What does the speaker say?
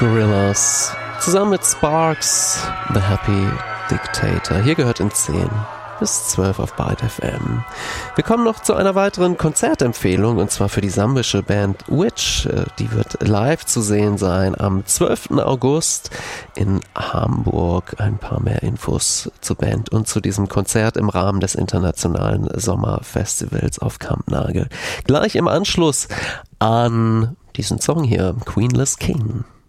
Gorillaz zusammen mit Sparks, The Happy Dictator. Hier gehört in 10 bis 12 auf Byte FM. Wir kommen noch zu einer weiteren Konzertempfehlung, und zwar für die sambische Band Witch. Die wird live zu sehen sein am 12. August in Hamburg. Ein paar mehr Infos zur Band und zu diesem Konzert im Rahmen des internationalen Sommerfestivals auf Kampnagel. Gleich im Anschluss an diesen Song hier, Queenless King.